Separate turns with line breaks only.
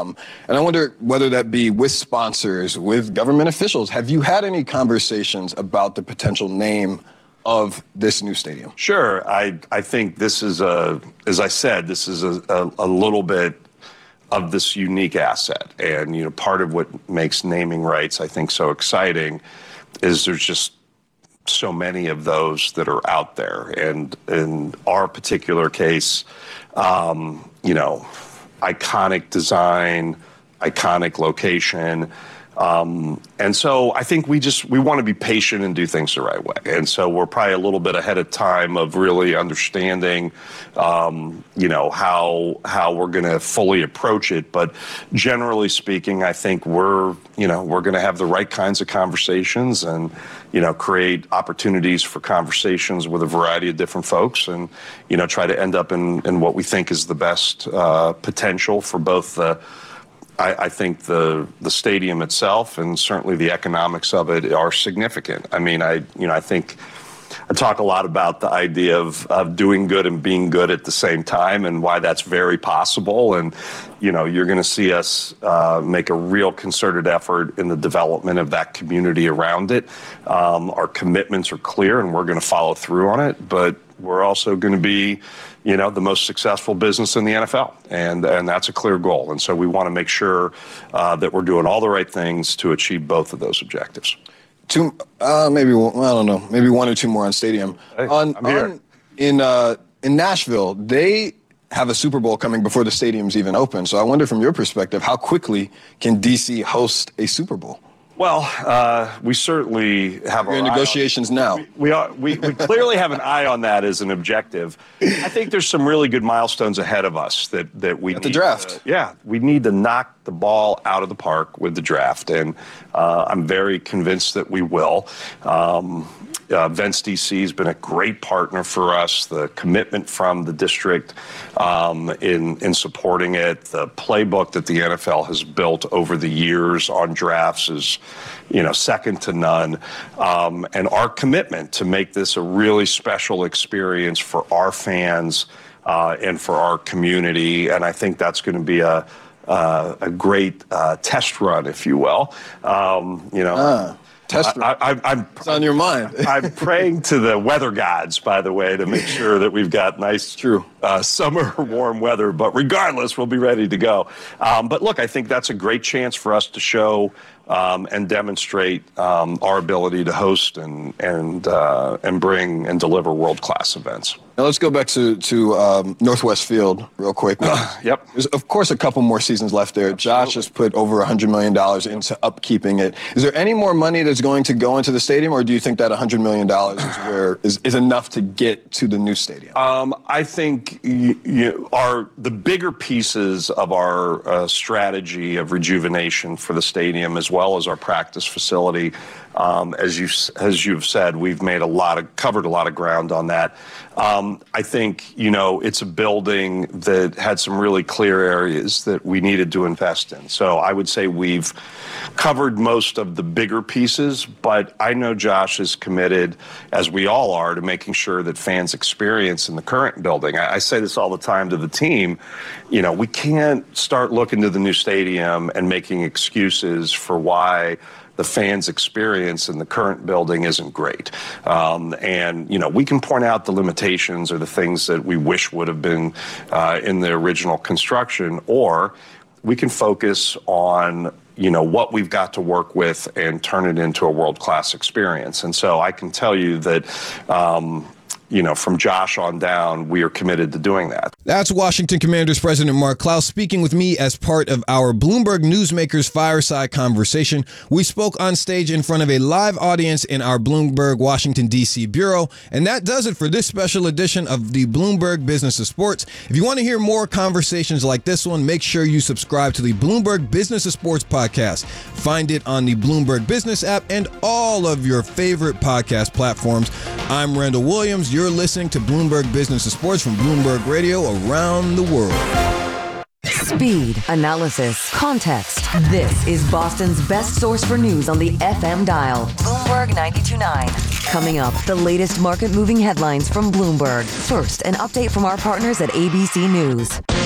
And I wonder whether that be with sponsors, with government officials. Have you had any conversations about the potential name of this new stadium?
Sure. I think this is as I said, this is a little bit of this unique asset. And, part of what makes naming rights, I think, so exciting is there's just so many of those that are out there. And in our particular case, iconic design, iconic location. And so I think we want to be patient and do things the right way. And so we're probably a little bit ahead of time of really understanding, how we're going to fully approach it. But generally speaking, I think we're going to have the right kinds of conversations and, create opportunities for conversations with a variety of different folks and, try to end up in what we think is the best potential for both I think the stadium itself and certainly the economics of it are significant. I mean, I think I talk a lot about the idea of doing good and being good at the same time and why that's very possible. And, you're going to see us make a real concerted effort in the development of that community around it. Our commitments are clear and we're going to follow through on it. But we're also going to be, the most successful business in the NFL. And that's a clear goal. And so we want to make sure that we're doing all the right things to achieve both of those objectives.
Maybe one or two more on stadium.
Hey, I'm here.
In Nashville, they have a Super Bowl coming before the stadium's even open. So I wonder from your perspective, how quickly can DC host a Super Bowl?
Well, we certainly have
We're in negotiations now.
We clearly have an eye on that as an objective. I think there's some really good milestones ahead of us that we need.
The draft.
We need to knock the ball out of the park with the draft, and I'm very convinced that we will. Vince DC has been a great partner for us. The commitment from the district in supporting it, the playbook that the NFL has built over the years on drafts is, second to none. And our commitment to make this a really special experience for our fans and for our community. And I think that's going to be a great test run, if you will.
It's on your mind.
I'm praying to the weather gods, by the way, to make sure that we've got nice, summer warm weather. But regardless, we'll be ready to go. But look, I think that's a great chance for us to show and demonstrate our ability to host and bring and deliver world-class events.
Now let's go back to Northwest Field real quick.
Yep.
There's, of course, a couple more seasons left there.
Absolutely.
Josh has put over $100 million into upkeeping it. Is there any more money that's going to go into the stadium, or do you think that $100 million is enough to get to the new stadium?
I think the bigger pieces of our strategy of rejuvenation for the stadium, as well as our practice facility, as you've said, we've made covered a lot of ground on that. I think, it's a building that had some really clear areas that we needed to invest in. So I would say we've covered most of the bigger pieces, but I know Josh is committed, as we all are, to making sure that fans experience in the current building. I say this all the time to the team, we can't start looking to the new stadium and making excuses for why the fans' experience in the current building isn't great. And we can point out the limitations or the things that we wish would have been in the original construction, or we can focus on what we've got to work with and turn it into a world-class experience. And so I can tell you that from Josh on down, we are committed to doing that.
That's Washington Commanders President Mark Klaus speaking with me as part of our Bloomberg Newsmakers Fireside Conversation. We spoke on stage in front of a live audience in our Bloomberg Washington, D.C. bureau. And that does it for this special edition of the Bloomberg Business of Sports. If you want to hear more conversations like this one, make sure you subscribe to the Bloomberg Business of Sports podcast. Find it on the Bloomberg Business app and all of your favorite podcast platforms. I'm Randall Williams. You're listening to Bloomberg Business of Sports from Bloomberg Radio around the world.
Speed, analysis, context. This is Boston's best source for news on the FM dial. Bloomberg 92.9. Coming up, the latest market-moving headlines from Bloomberg. First, an update from our partners at ABC News.